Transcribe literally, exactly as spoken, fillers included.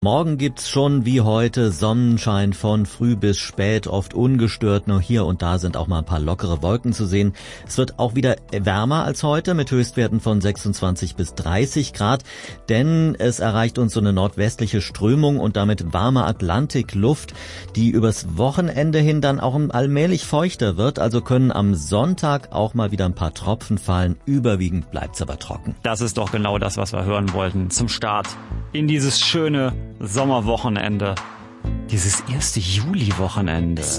Morgen gibt's schon wie heute Sonnenschein von früh bis spät, oft ungestört. Nur hier und da sind auch mal ein paar lockere Wolken zu sehen. Es wird auch wieder wärmer als heute mit Höchstwerten von sechsundzwanzig bis dreißig Grad, denn es erreicht uns so eine nordwestliche Strömung und damit warme Atlantikluft, die übers Wochenende hin dann auch allmählich feuchter wird. Also können am Sonntag auch mal wieder ein paar Tropfen fallen. Überwiegend bleibt's aber trocken. Das ist doch genau das, was wir hören wollten zum Start in dieses schöne Sommerwochenende. Dieses erste Juli-Wochenende.